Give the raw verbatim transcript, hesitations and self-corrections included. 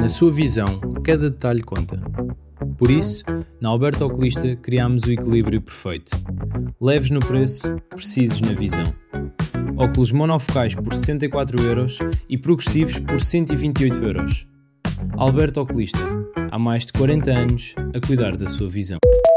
Na sua visão, cada detalhe conta. Por isso, na Alberto Oculista criámos o equilíbrio perfeito. Leves no preço, precisos na visão. Óculos monofocais por sessenta e quatro euros e progressivos por cento e vinte e oito euros. Alberto Oculista, há mais de quarenta anos a cuidar da sua visão.